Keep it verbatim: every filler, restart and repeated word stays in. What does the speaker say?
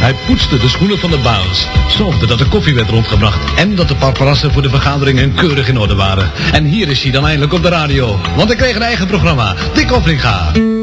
Hij poetste de schoenen van de baas, zorgde dat de koffie werd rondgebracht en dat de paparazzen voor de vergaderingen keurig in orde waren. En hier is hij dan eindelijk op de radio, want hij kreeg een eigen programma, Dick Hoffinga.